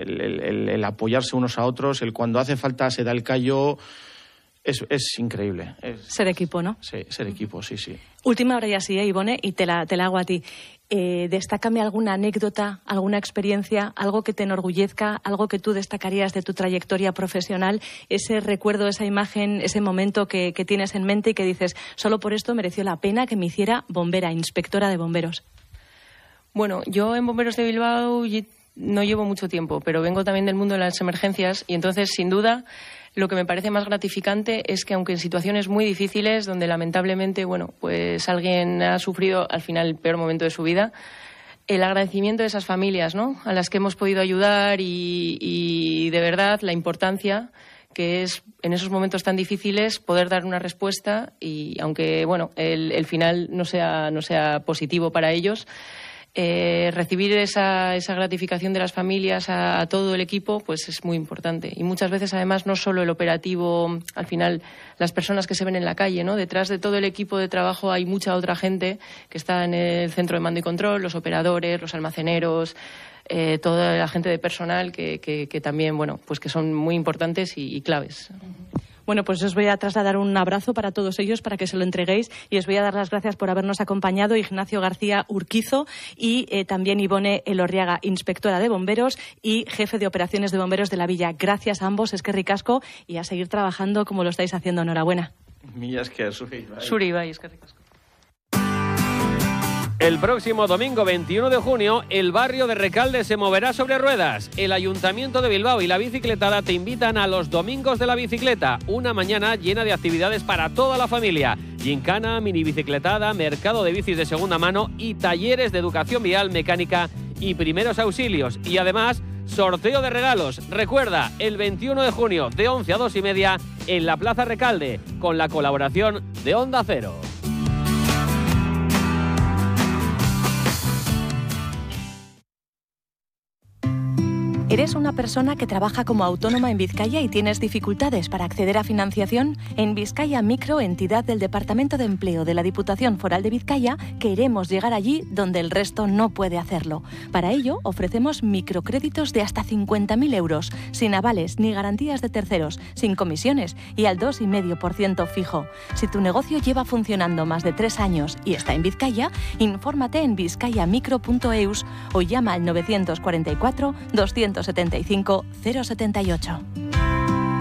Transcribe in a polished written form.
el apoyarse unos a otros, el cuando hace falta se da el callo, es increíble. Ser equipo, ¿no? Sí, ser equipo, sí. Última hora ya sí, Ibone, y te la hago a ti. Destácame alguna anécdota, alguna experiencia, algo que te enorgullezca, algo que tú destacarías de tu trayectoria profesional, ese recuerdo, esa imagen, ese momento que tienes en mente y que dices, solo por esto mereció la pena que me hiciera bombera, inspectora de bomberos. Bueno, yo en Bomberos de Bilbao no llevo mucho tiempo, pero vengo también del mundo de las emergencias y entonces, sin duda, lo que me parece más gratificante es que aunque en situaciones muy difíciles, donde lamentablemente, pues alguien ha sufrido al final el peor momento de su vida, el agradecimiento de esas familias, ¿no?, a las que hemos podido ayudar y de verdad la importancia que es en esos momentos tan difíciles poder dar una respuesta y aunque, el final no sea positivo para ellos, recibir esa gratificación de las familias a todo el equipo pues es muy importante y muchas veces además no solo el operativo, al final las personas que se ven en la calle, ¿no? Detrás de todo el equipo de trabajo hay mucha otra gente que está en el centro de mando y control, los operadores, los almaceneros, toda la gente de personal que también pues que son muy importantes y claves. Bueno, pues os voy a trasladar un abrazo para todos ellos, para que se lo entreguéis, y os voy a dar las gracias por habernos acompañado, Ignacio García Urquizo y también Ibone Elorriaga, inspectora de bomberos y jefe de operaciones de bomberos de la Villa. Gracias a ambos, eskerrik asko, y a seguir trabajando como lo estáis haciendo. Enhorabuena. Mila esker, Zuri bai, eskerrik asko. El próximo domingo 21 de junio, el barrio de Recalde se moverá sobre ruedas. El Ayuntamiento de Bilbao y la Bicicletada te invitan a los Domingos de la Bicicleta, una mañana llena de actividades para toda la familia. Gincana, mini bicicletada, mercado de bicis de segunda mano y talleres de educación vial, mecánica y primeros auxilios. Y además, sorteo de regalos. Recuerda, el 21 de junio de 11 a 2:30 en la Plaza Recalde, con la colaboración de Onda Cero. ¿Eres una persona que trabaja como autónoma en Vizcaya y tienes dificultades para acceder a financiación? En Vizcaya Micro, entidad del Departamento de Empleo de la Diputación Foral de Vizcaya, queremos llegar allí donde el resto no puede hacerlo. Para ello, ofrecemos microcréditos de hasta 50.000 euros, sin avales ni garantías de terceros, sin comisiones y al 2,5% fijo. Si tu negocio lleva funcionando más de 3 años y está en Vizcaya, infórmate en vizcayamicro.eus o llama al 944 275 078.